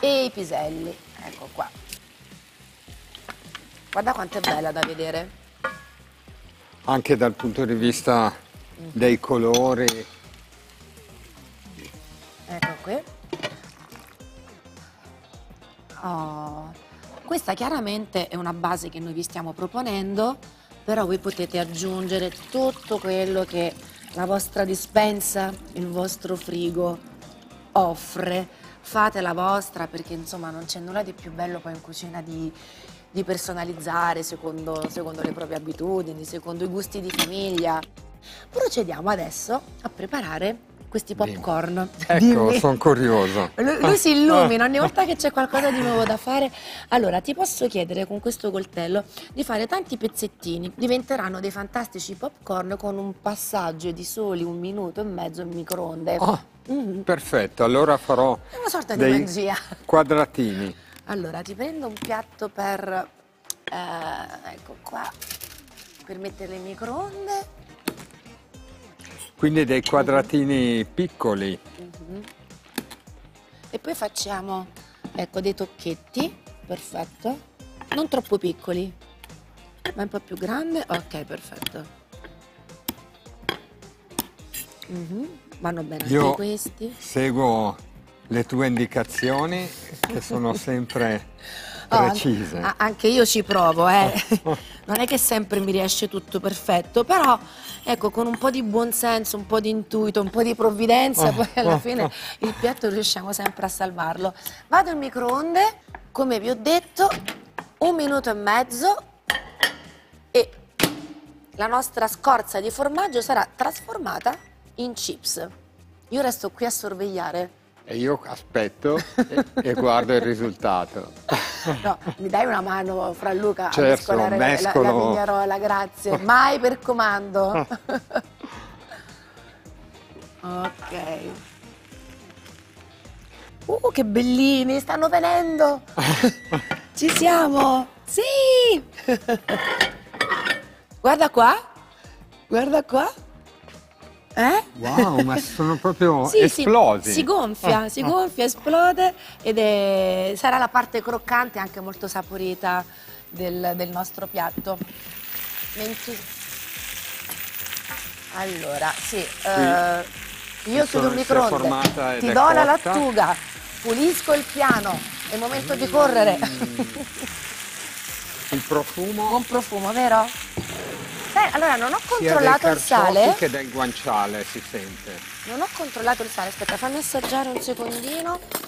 e i piselli. Ecco qua. Guarda quanto è bella da vedere. Anche dal punto di vista dei colori. Ecco qui. Oh. Questa chiaramente è una base che noi vi stiamo proponendo, però voi potete aggiungere tutto quello che la vostra dispensa, il vostro frigo offre. Fate la vostra, perché insomma non c'è nulla di più bello poi in cucina di personalizzare secondo le proprie abitudini, secondo i gusti di famiglia. Procediamo adesso a preparare questi popcorn. Ecco, Dimmi. sono curioso. Lui si illumina ogni volta che c'è qualcosa di nuovo da fare. Allora, ti posso chiedere con questo coltello di fare tanti pezzettini. Diventeranno dei fantastici popcorn con un passaggio di soli 1 minuto e mezzo in microonde. Perfetto, allora farò È una sorta di dei magia. quadratini. Allora, ti prendo un piatto per, ecco qua, per metterle in microonde. Quindi dei quadratini piccoli. E poi facciamo, ecco, dei tocchetti, perfetto, non troppo piccoli, ma un po' più grande, ok, perfetto. Vanno bene Io anche questi. seguo le tue indicazioni che sono sempre precise. Anche io ci provo, non è che sempre mi riesce tutto perfetto, però ecco, con un po' di buonsenso, un po' di intuito, un po' di provvidenza, poi alla fine il piatto riusciamo sempre a salvarlo. Vado in microonde, come vi ho detto, 1 minuto e mezzo e la nostra scorza di formaggio sarà trasformata in chips. Io resto qui a sorvegliare. E io aspetto e guardo il risultato. No, mi dai una mano, Fra Luca, Certo, a mescolare la mescolo. vignerola, grazie. Mai per comando. Ok. Che bellini, stanno venendo. Ci siamo. Sì. Guarda qua. Guarda qua. Wow, ma sono proprio Sì, esplosi. si gonfia, esplode ed sarà la parte croccante e anche molto saporita del nostro piatto. Allora, sì, io chiudo il microonde, ti do la lattuga, pulisco il piano, è il momento di correre. Il profumo Buon profumo, vero? Allora non ho sia controllato dei il sale. che del guanciale si sente. Non ho controllato il sale, aspetta, fammi assaggiare un secondino.